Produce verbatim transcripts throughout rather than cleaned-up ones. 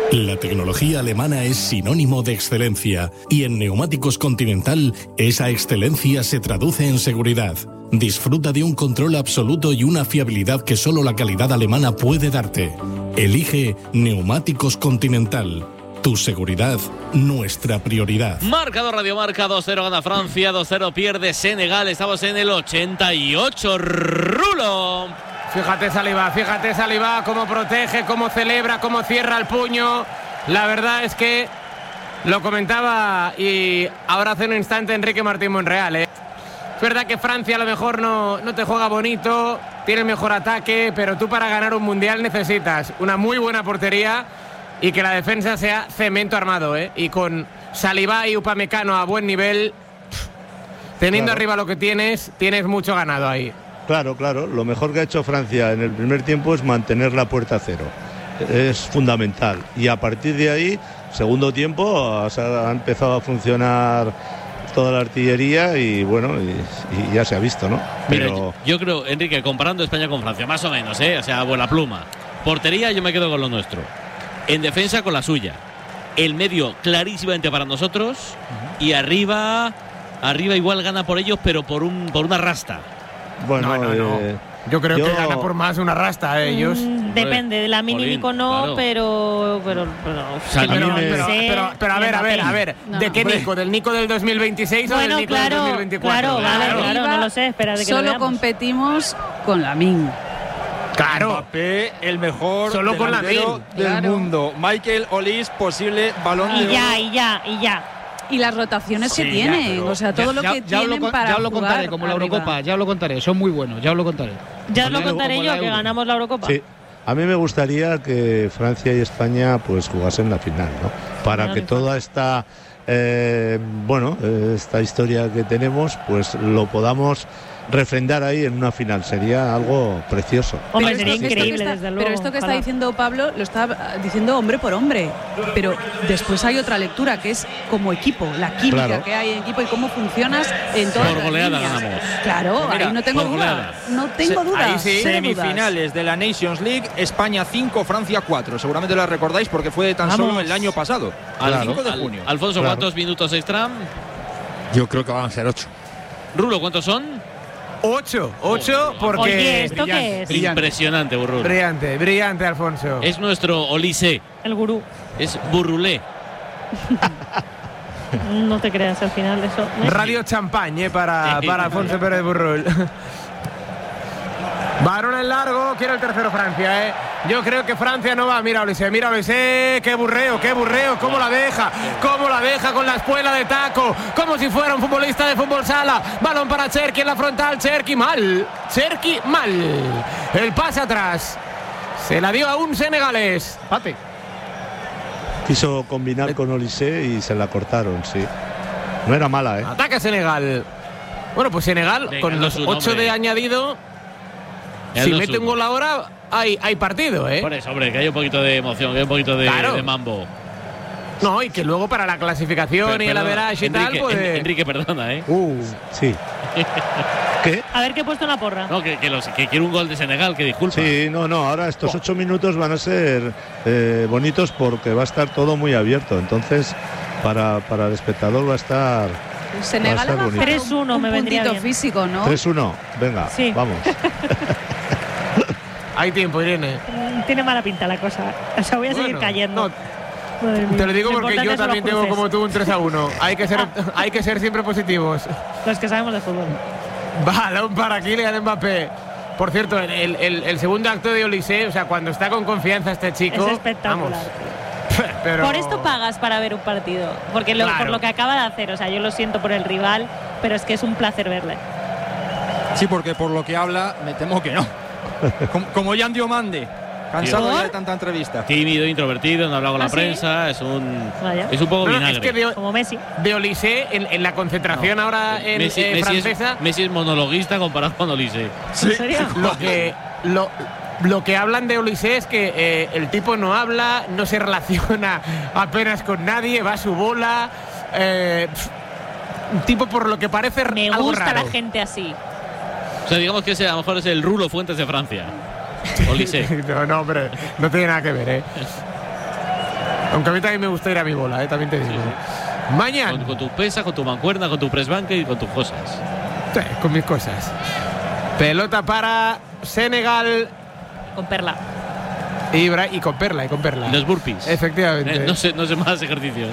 La tecnología alemana es sinónimo de excelencia y en Neumáticos Continental esa excelencia se traduce en seguridad. Disfruta de un control absoluto y una fiabilidad que solo la calidad alemana puede darte. Elige Neumáticos Continental. Tu seguridad, nuestra prioridad. Marcador Radio Marca, dos cero gana Francia, dos cero pierde Senegal. Estamos en el ochenta y ocho. Rulo. Fíjate Saliba, fíjate Saliba, cómo protege, cómo celebra, cómo cierra el puño. La verdad es que lo comentaba y ahora hace un instante Enrique Martín Monreal, ¿eh? Es verdad que Francia a lo mejor no, no te juega bonito, tiene mejor ataque, pero tú para ganar un mundial necesitas una muy buena portería y que la defensa sea cemento armado, ¿eh? Y con Saliba y Upamecano a buen nivel, teniendo claro. arriba lo que tienes, tienes mucho ganado ahí. Claro, claro. Lo mejor que ha hecho Francia en el primer tiempo es mantener la puerta a cero. Es fundamental. Y a partir de ahí, segundo tiempo, o sea, ha empezado a funcionar toda la artillería y bueno, y, y ya se ha visto, ¿no? Mira, Pero... yo, yo creo, Enrique, comparando España con Francia, más o menos, ¿eh? O sea, buena pluma. Portería, yo me quedo con lo nuestro. En defensa, con la suya. El medio, clarísimamente para nosotros. Uh-huh. Y arriba, arriba igual gana por ellos, pero por un por una rasta. Bueno, no, no, no. Eh, yo creo yo... que gana por más una rasta eh, ellos. Mm, depende, de la Mínico no, claro. pero pero pero, pero, pero, me... pero, sé, pero, pero a ver, a ver, a ver, no. ¿de qué Nico? ¿Del Nico del dos mil veintiséis bueno, o del Nico claro, del dos mil veinticuatro? Claro, claro, claro, no lo sé, espera de que solo lo veamos. competimos con Lamine. Claro, Mbappé, el mejor solo con delantero Lamine, del claro. mundo. Michael Olise, posible balón y de ya, oro. y ya, y ya. Y las rotaciones Sí, que tienen, ya, pero o sea, todo ya, lo que ya, ya tienen lo, para ya lo contaré, jugar como la arriba. Eurocopa, ya lo contaré, son muy buenos, ya os lo contaré. Ya Como lo la- contaré como yo, la que Euro. ganamos la Eurocopa. Sí. A mí me gustaría que Francia y España pues jugasen la final, ¿no? Para Claro, que toda esta eh, bueno, eh, esta historia que tenemos pues lo podamos refrendar ahí en una final. Sería algo precioso. Hombre, Pero sería esto- esto que increíble, está- desde luego. Pero esto que está ojalá. diciendo Pablo lo está diciendo hombre por hombre. Pero después hay otra lectura que es como equipo, la química Claro. que hay en equipo y cómo funcionas en todas Por las goleada líneas. ganamos. Claro, Mira, ahí no tengo por duda. goleada. No tengo Se- duda. ahí sí. cero dudas. Semifinales de la Nations League, España cinco, Francia cuatro. Seguramente la recordáis porque fue tan Vamos. solo el año pasado, al Al- cinco de al- junio. Alfonso, Claro. ¿cuántos minutos extra? Yo creo que van a ser ocho. Rulo, ¿cuántos son? ocho, ocho porque... Oye, ¿esto brillante, qué es? brillante. Impresionante, Burrulo. Brillante, brillante, Alfonso. Es nuestro Olise, El gurú. es Burrulé. No te creas, al final eso. ¿eh? Radio champagne eh, para, Sí. para Alfonso Pérez Burrul. Varón en largo, quiere el tercero Francia, ¿eh? Yo creo que Francia no va. Mira, Olise, mira, Olise, qué burreo, qué burreo, cómo la deja, cómo la deja con la espuela de taco, como si fuera un futbolista de fútbol sala. Balón para Cherki en la frontal, Cherki mal, Cherki mal. El pase atrás, se la dio a un senegalés. Pate. Quiso combinar con Olise y se la cortaron, sí. No era mala, ¿eh? Ataca Senegal. Bueno, pues Senegal, Venga, con no los es un ocho hombre. de añadido, El si dos mete un uno. gol ahora, hay, hay partido, ¿eh? Por eso, hombre, que hay un poquito de emoción, que hay un poquito de, Claro. de mambo. No, y que luego para la clasificación Per- y el perdona, average y Enrique, tal, pues... En- Enrique, perdona, ¿eh? Uh, Sí. ¿Qué? A ver qué he puesto en la porra. No, que, que, los, que quiere un gol de Senegal, que disculpa. Sí, no, no, ahora estos ocho minutos van a ser eh, bonitos porque va a estar todo muy abierto. Entonces, para, para el espectador va a estar Senegal Va a estar ha bajado bonito. tres uno un me vendría puntito bien. físico, ¿no? tres uno. Venga, Sí. vamos. hay tiempo, Irene. Mm, Tiene mala pinta la cosa. O sea, voy a seguir Bueno, cayendo. no, Madre mía. te lo digo Lo porque importante yo son también los tengo cruces. como tú un tres a uno. Hay que ser, hay que ser siempre positivos. Los que sabemos de fútbol. Balón para Kylian Mbappé. Por cierto, el, el, el segundo acto de Olise, o sea, cuando está con confianza este chico... Es espectacular. Vamos, pero... Por esto pagas para ver un partido. Porque lo, Claro. por lo que acaba de hacer. O sea, yo lo siento por el rival, pero es que es un placer verle. Sí, porque por lo que habla, me temo que no. Como, como Jan Diomande, cansado ya de tanta entrevista. Tímido, introvertido, no habla con ¿Ah, la sí? prensa, es un, Vaya. es un poco No, no, vinagre. es que de, Como Messi. de Olise, en, en la concentración ahora en Messi, eh, Messi francesa... es, Messi es monologuista comparado con Olise. ¿En serio? Lo que, lo, lo que hablan de Olise es que eh, el tipo no habla, no se relaciona apenas con nadie, va a su bola. Eh, pf, un tipo por lo que parece Me algo gusta raro. la gente así. O sea, digamos que ese a lo mejor es el Rulo Fuentes de Francia. Olise. no, no, hombre, no tiene nada que ver, ¿eh? Aunque a mí también me gusta ir a mi bola, ¿eh? También te digo. Sí. Mañana. Con, con tu pesa, con tu mancuerna, con tu press bank y con tus cosas. Sí, con mis cosas. Pelota para Senegal. Con Perla. Y, Bra y con Perla, y con Perla. Los burpees. Efectivamente. Eh, no, sé, no sé más ejercicios.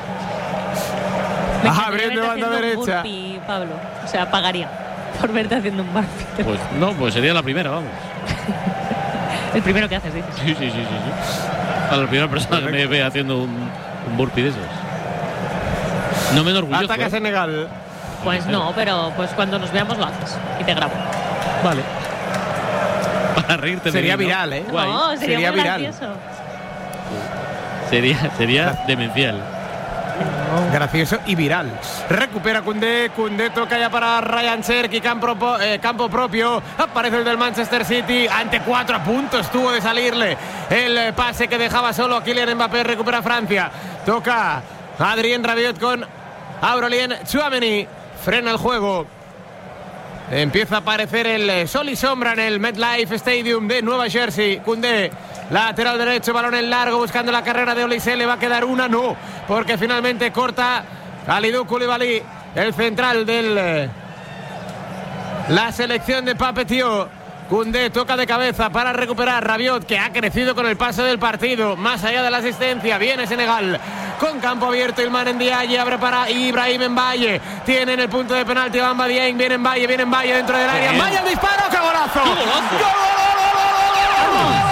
Ajá, abriendo banda derecha. Burpee, Pablo. O sea, pagaría por verte haciendo un burpee. Pues no, pues sería la primera, vamos. El primero que haces, dices. Sí, sí, sí, sí, sí. A la primera persona que me ve haciendo un, un burpee de esos. No me enorgullezo. Ataca ¿eh? Senegal. Pues no, pero pues cuando nos veamos lo haces y te grabo. Vale. Para reírte. Sería de mí, viral, ¿eh? Guay. No, sería, sería muy viral. gracioso. Sería, sería demencial. Gracioso y viral. Recupera Koundé. Koundé toca ya para Ryan Cherki. Campo, eh, campo propio. Aparece el del Manchester City. Ante cuatro a puntos tuvo de salirle el pase que dejaba solo a Kylian Mbappé. Recupera Francia. Toca Adrien Rabiot con Aurélien Tchouaméni. Frena el juego. Empieza a aparecer el sol y sombra en el MetLife Stadium de Nueva Jersey. Koundé, lateral derecho, balón en largo, buscando la carrera de Olise. Le va a quedar una, no, porque finalmente corta Kalidou Koulibaly, el central de la selección de Pape Thiaw. Koundé toca de cabeza para recuperar. Rabiot, que ha crecido con el paso del partido, más allá de la asistencia. Viene Senegal con campo abierto. Ilman Ndiaye abre para Ibrahim Mbaye. Tiene en el punto de penalti Bamba Dieng. Viene Mbaye, viene Mbaye dentro del área. Mbaye el disparo, ¡qué golazo! ¡Qué golazo! ¡Gol!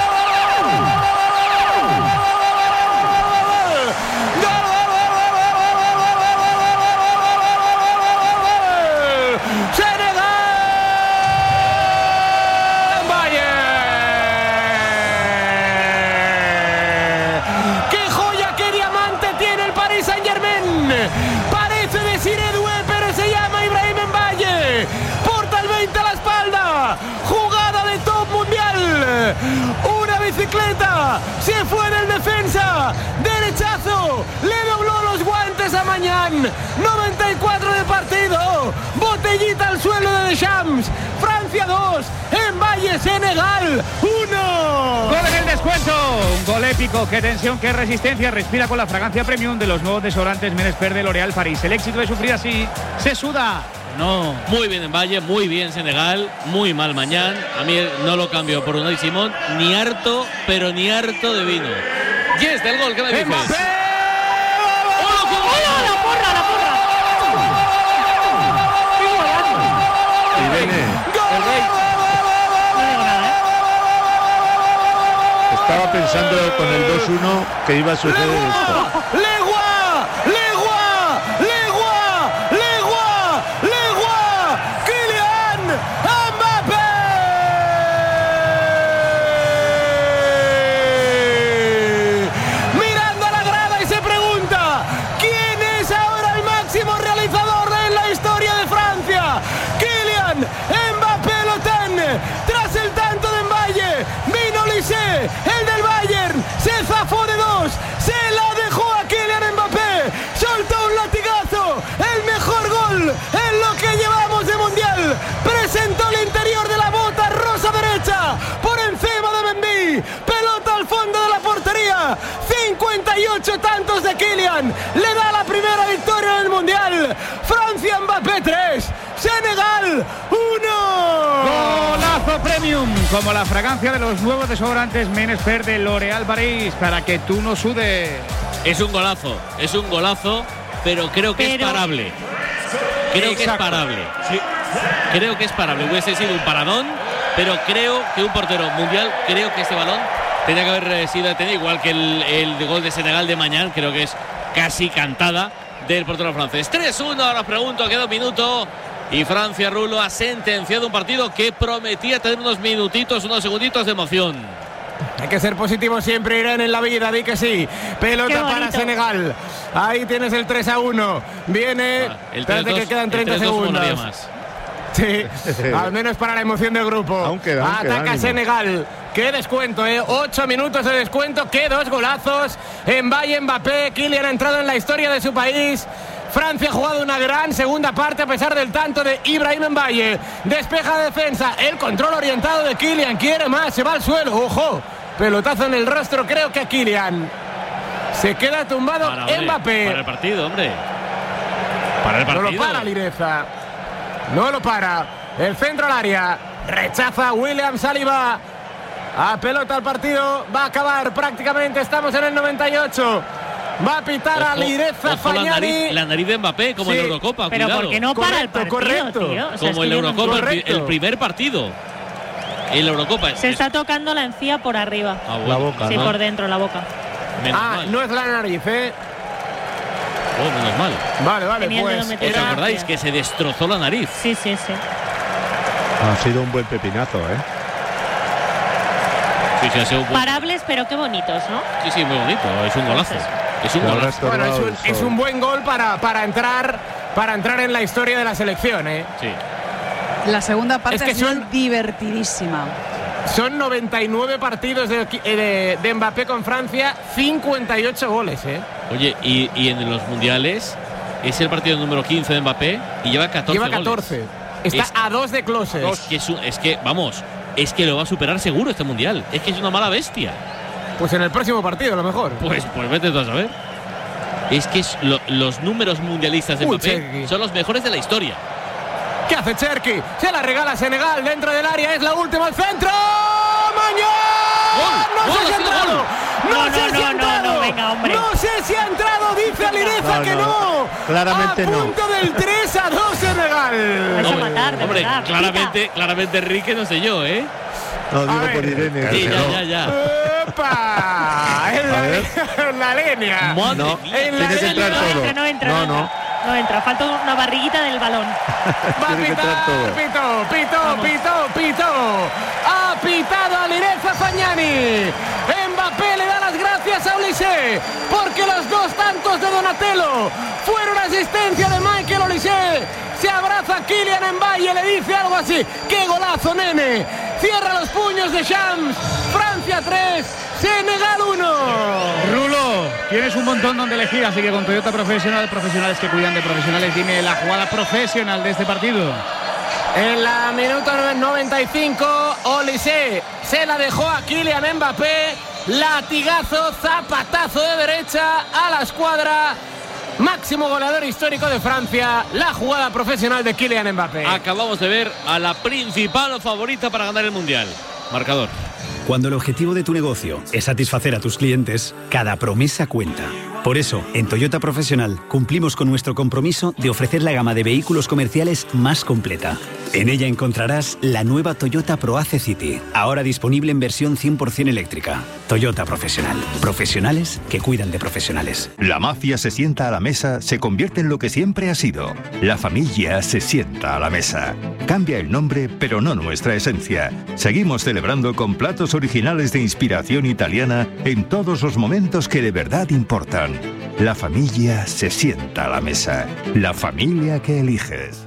Parece decir Edoué, pero se llama Ibrahim Mbaye. Porta el veinte a la espalda. Jugada de top mundial. Una bicicleta. Se fue del defensa. Derechazo. Le dobló los guantes a Mañán. noventa y cuatro de partido. Botellita al suelo de Deschamps. Francia dos. Mbaye, Senegal uno. Gol en el descuento. Un gol épico. Qué tensión, qué resistencia. Respira con la fragancia premium de los nuevos desodorantes Men Expert de L'Oréal Paris. El éxito de sufrir así se suda. No. Muy bien Mbaye, muy bien Senegal, muy mal Mañán. A mí no lo cambio por Unai Simón. Ni harto, pero ni harto de vino. Y este el gol, ¿qué me dices? ¡Mbappé! ¡Oh, la porra, la porra! Y viene. No digo nada, ¿eh? Estaba pensando con el dos uno que iba a suceder esto. ¡Legua! ¡Legua! ¡Legua! ¡Legua! ¡Legua! ¡Kylian Mbappé! Mirando a la grada y se pregunta: ¿quién es ahora el máximo realizador en la historia de Francia? Kylian Mbappé lo tiene. Tras el tanto de Mbaye, vino Olise, el del Bayern, se zafó de dos, se la dejó a Kylian Mbappé, soltó un latigazo, el mejor gol en lo que llevamos de mundial. Presentó el interior de la bota rosa derecha, por encima de Mendy, pelota al fondo de la portería. cincuenta y ocho tantos de Kylian, le da la primera victoria en el mundial. Francia, Mbappé tres, Senegal uno. Golazo premium, como la fragancia de los nuevos desodorantes Men Expert de L'Oréal Paris, para que tú no sudes. Es un golazo, es un golazo, pero creo que Pero- es parable. Creo que es Exacto. parable. Creo que es parable. Hubiese sido un paradón, pero creo que un portero mundial, creo que este balón tenía que haber sido detenido, igual que el, el gol de Senegal de Mañán. Creo que es casi cantada del portero francés. tres uno, ahora os pregunto, queda un minuto. Y Francia, Rulo, ha sentenciado un partido que prometía tener unos minutitos, unos segunditos de emoción. Hay que ser positivo siempre, Irene, en la vida, di que sí. Pelota Qué para bonito. Senegal. Ahí tienes el tres a uno. Viene. Ah, el espérate tres dos, que quedan el treinta tres dos segundos. molaría más. Sí, al menos para la emoción del grupo. Aún queda, aún queda, Ataca ánimo. Senegal. Qué descuento, ¿eh? Ocho minutos de descuento. Qué dos golazos. Mbaye, Mbappé. Kylian ha entrado en la historia de su país. Francia ha jugado una gran segunda parte a pesar del tanto de Ibrahim Mbaye. Despeja de defensa. El control orientado de Kylian. Quiere más. Se va al suelo. ¡Ojo! Pelotazo en el rostro. Creo que a Kylian. Se queda tumbado para, hombre, Mbappé. Para el partido, hombre. Para el partido. No lo para Lireza. No lo para. El centro al área. Rechaza William Saliba. A pelota al partido. Va a acabar prácticamente. Estamos en el noventa y ocho. Va a pitar ojo, a Lireza Fagnani. La nariz, la nariz de Mbappé, como sí, en Eurocopa. Pero cuidado. porque no para correcto, el partido, correcto. tío. O sea, como en la Eurocopa, el, el primer partido. En la Eurocopa. Se es, está tocando la encía por arriba. Ah, bueno. La boca, sí, ¿no? por dentro, la boca. Menos ah, mal. No es la nariz, ¿eh? Oh, menos mal. Vale, vale, Tenía pues. ¿Os era... acordáis que se destrozó la nariz? Sí, sí, sí. Ha sido un buen pepinazo, ¿eh? Sí, sí, ha sido un buen... Parables, pero qué bonitos, ¿no? Sí, sí, muy bonito. Es un golazo. Es un golazo. Bueno, es, un, es un buen gol para, para, entrar, para entrar en la historia de la selección, ¿eh? Sí. La segunda parte es que ha sido son divertidísima. Son noventa y nueve partidos de, de, de Mbappé con Francia, cincuenta y ocho goles, ¿eh? Oye, y, y en los mundiales es el partido número quince de Mbappé y lleva catorce Lleva catorce. Goles. Está es, a dos de Klose. Es que, es, es que, vamos, es que lo va a superar seguro este mundial. Es que es una mala bestia. Pues en el próximo partido, a lo mejor. Pues, pues vete tú a saber. Es que es lo, los números mundialistas de Uy, Mbappé Cherki. son los mejores de la historia. ¿Qué hace Cherki? Se la regala a Senegal dentro del área. Es la última al centro. ¡Mañana! No sé si ha entrado. No sé si ha entrado. No, venga, hombre. No sé si ha entrado. Dice Lireza no, que no. no. Claramente a punto no. del tres a dos Senegal. Vais a matar, de Hombre, verdad. claramente, claramente Enrique, no sé yo, ¿eh? No, digo ver. por Irene. Sí, ya, ya, ya. ¡Epa! En la, en la línea. Madre No. mía. En la Tiene que entrar No todo. entra, no entra. No, No, no. entra. No entra. Falta una barriguita del balón. Va a Tiene que pitar, entrar todo. pito, pito, pito, pito. Ha pitado a Lireza Fagnani. Mbappé le da las gracias a Olise porque los dos tantos de Donatello fueron asistencia de Michael Olise. Se abraza a Kylian Mbappé y le dice algo así: ¡qué golazo, nene! Cierra los puños de Shams. Francia tres, Senegal uno. Rulo, tienes un montón donde elegir, así que con Toyota Profesional, profesionales que cuidan de profesionales, dime la jugada profesional de este partido. En la minuto noventa y cinco, Olise se la dejó a Kylian Mbappé. Latigazo, zapatazo de derecha a la escuadra. Máximo goleador histórico de Francia, la jugada profesional de Kylian Mbappé. Acabamos de ver a la principal favorita para ganar el Mundial. Marcador. Cuando el objetivo de tu negocio es satisfacer a tus clientes, cada promesa cuenta. Por eso, en Toyota Profesional cumplimos con nuestro compromiso de ofrecer la gama de vehículos comerciales más completa. En ella encontrarás la nueva Toyota ProAce City, ahora disponible en versión cien por ciento eléctrica. Toyota Profesional. Profesionales que cuidan de profesionales. La mafia se sienta a la mesa, se convierte en lo que siempre ha sido. La familia se sienta a la mesa. Cambia el nombre, pero no nuestra esencia. Seguimos celebrando con platos originales de inspiración italiana en todos los momentos que de verdad importan. La familia se sienta a la mesa. La familia que eliges.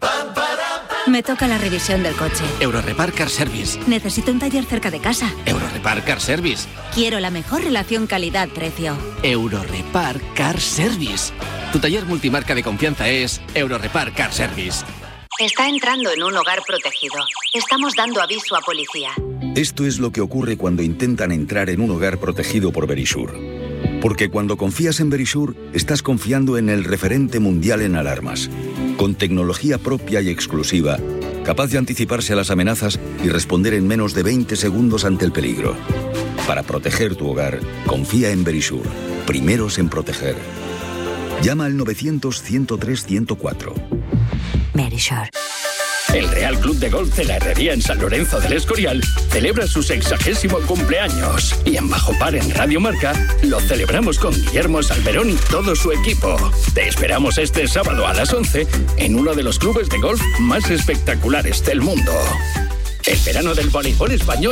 Me toca la revisión del coche. Eurorepar Car Service. Necesito un taller cerca de casa. Eurorepar Car Service. Quiero la mejor relación calidad-precio. Eurorepar Car Service. Tu taller multimarca de confianza es Eurorepar Car Service. Está entrando en un hogar protegido. Estamos dando aviso a policía. Esto es lo que ocurre cuando intentan entrar en un hogar protegido por Verisure. Porque cuando confías en Verisure, estás confiando en el referente mundial en alarmas. Con tecnología propia y exclusiva, capaz de anticiparse a las amenazas y responder en menos de veinte segundos ante el peligro. Para proteger tu hogar, confía en Verisure. Primeros en proteger. Llama al novecientos, ciento tres, ciento cuatro. Verisure. El Real Club de Golf de la Herrería en San Lorenzo del Escorial celebra su sexagésimo cumpleaños. Y en Bajo Par en Radio Marca lo celebramos con Guillermo Salmerón y todo su equipo. Te esperamos este sábado a las once en uno de los clubes de golf más espectaculares del mundo. El verano del voleibol español